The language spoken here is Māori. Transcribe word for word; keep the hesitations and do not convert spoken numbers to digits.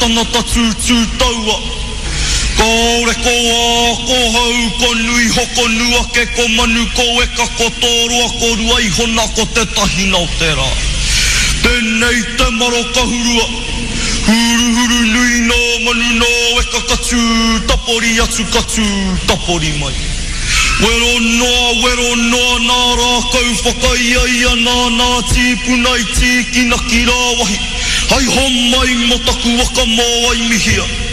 tangata tū tū taua. Kore ko a, ko hau, ko nui hoko nua ke ko manu ko eka ko tōrua ko rua i hona ko te tahina o te rā. Tēnei te maro kahurua, huru huru nui no manu no eka ka tū tapori atu ka tū tapori mai. Wero noa, wero noa, nā rā kau whakaia ia nā nā tīpunai tīkina ki rā wahi. Hai homai mo taku waka mō ai mihia.